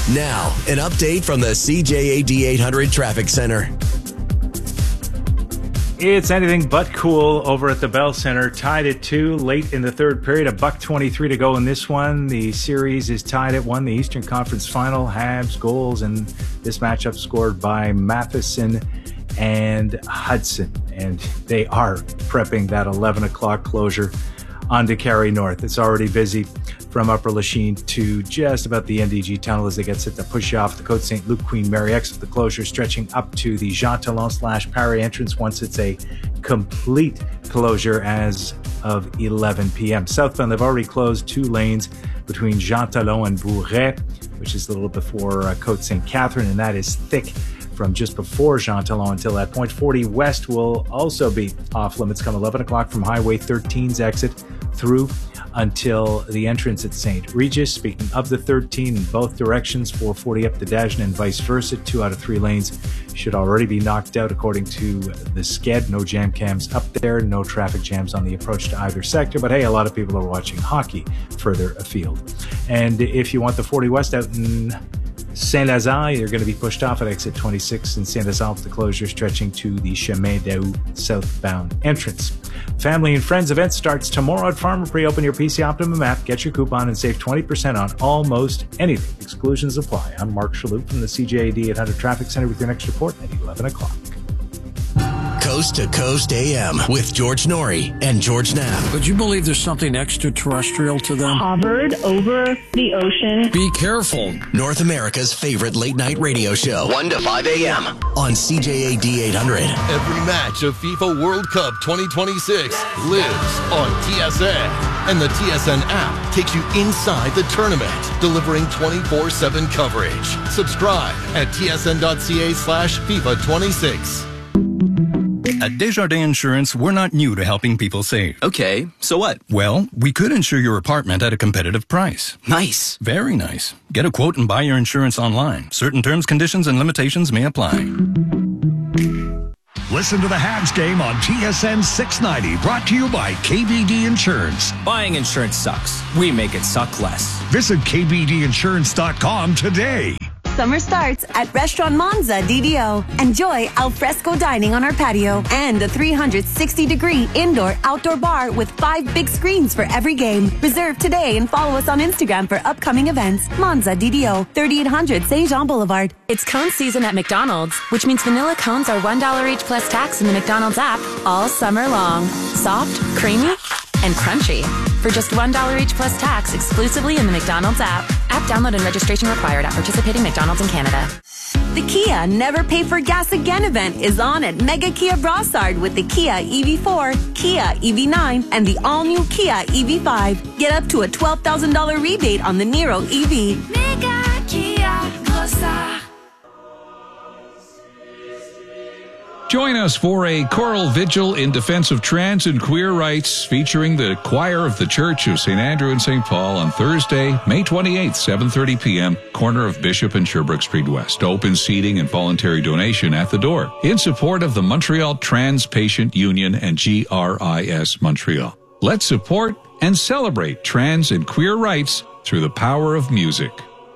Now, an update from the CJAD 800 Traffic Center. It's anything but cool over at the Bell Center. Tied at 2 late in the third period. $1:23 to go in this one. The series is tied at 1. The Eastern Conference Final. Habs goals in this matchup scored by Matheson and Hudson. And they are prepping that 11 o'clock closure on DeCarry North. It's already busy from Upper Lachine to just about the NDG tunnel as they get set to push off the Côte St. Luc Queen Mary exit. The closure stretching up to the Jean Talon/Parry entrance once it's a complete closure as of 11 p.m. Southbound, they've already closed 2 lanes between Jean Talon and Bourret, which is a little before Côte St. Catherine, and that is thick from just before Jean Talon until that point. 40 West will also be off limits come 11 o'clock from Highway 13's exit through until the entrance at St. Regis. Speaking of the 13 in both directions, 440 up to Dagen and vice versa. 2 out of 3 lanes should already be knocked out according to the SCED. No jam cams up there, no traffic jams on the approach to either sector. But hey, a lot of people are watching hockey further afield. And if you want the 40 West out in Saint-Lazare, you're going to be pushed off at exit 26 in Saint-Lazare with the closure stretching to the Chemin d'Aou southbound entrance. Family and Friends event starts tomorrow at Pharmaprix. Open your PC Optimum app, get your coupon, and save 20% on almost anything. Exclusions apply. I'm Mark Shalhoub from the CJAD 800 Traffic Center with your next report at 11 o'clock. Coast to Coast AM with George Norrie and George Knapp. Would you believe there's something extraterrestrial to them? Hovered over the ocean. Be careful. North America's favorite late night radio show, 1 to 5 a.m. on CJAD 800. Every match of FIFA World Cup 2026 lives on TSN. And the TSN app takes you inside the tournament, delivering 24/7 coverage. Subscribe at tsn.ca/FIFA26. At Desjardins Insurance, we're not new to helping people save. Okay, so what? Well, we could insure your apartment at a competitive price. Nice. Very nice. Get a quote and buy your insurance online. Certain terms, conditions, and limitations may apply. Listen to the Habs game on TSN 690, brought to you by KBD Insurance. Buying insurance sucks. We make it suck less. Visit kbdinsurance.com today. Summer starts at Restaurant Monza DDO. Enjoy al fresco dining on our patio and a 360-degree indoor-outdoor bar with 5 big screens for every game. Reserve today and follow us on Instagram for upcoming events. Monza DDO, 3800 Saint Jean Boulevard. It's cone season at McDonald's, which means vanilla cones are $1 each plus tax in the McDonald's app all summer long. Soft, creamy, and crunchy. For just $1 each plus tax exclusively in the McDonald's app. App download and registration required at participating McDonald's in Canada. The Kia Never Pay for Gas Again event is on at Mega Kia Brossard with the Kia EV4, Kia EV9, and the all-new Kia EV5. Get up to a $12,000 rebate on the Niro EV. Mega Kia Brossard. Join us for a choral vigil in defense of trans and queer rights featuring the choir of the Church of St. Andrew and St. Paul on Thursday, May 28th, 7:30 p.m., corner of Bishop and Sherbrooke Street West. Open seating and voluntary donation at the door in support of the Montreal Trans Patient Union and GRIS Montreal. Let's support and celebrate trans and queer rights through the power of music.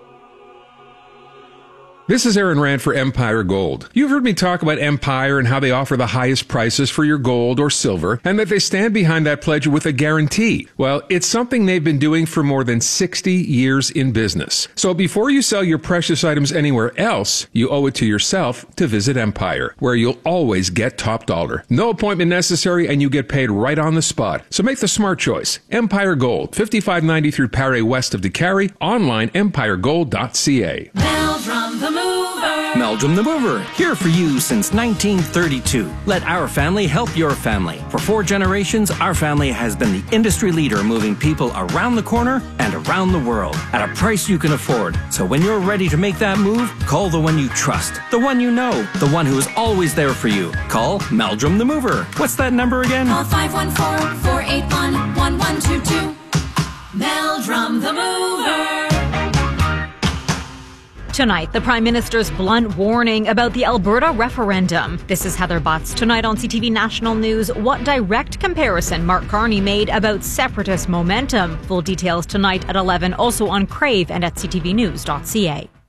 This is Aaron Rand for Empire Gold. You've heard me talk about Empire and how they offer the highest prices for your gold or silver, and that they stand behind that pledge with a guarantee. Well, it's something they've been doing for more than 60 years in business. So before you sell your precious items anywhere else, you owe it to yourself to visit Empire, where you'll always get top dollar. No appointment necessary, and you get paid right on the spot. So make the smart choice. Empire Gold, 5593 Paré west of DeCarry, online empiregold.ca. Meldrum the Mover. Meldrum the Mover, here for you since 1932. Let our family help your family. For 4 generations, our family has been the industry leader moving people around the corner and around the world at a price you can afford. So when you're ready to make that move, call the one you trust, the one you know, the one who is always there for you. Call Meldrum the Mover. What's that number again? Call 514-481-1122. Meldrum the Mover. Tonight, the Prime Minister's blunt warning about the Alberta referendum. This is Heather Butts. Tonight on CTV National News, what direct comparison Mark Carney made about separatist momentum. Full details tonight at 11, also on Crave and at ctvnews.ca.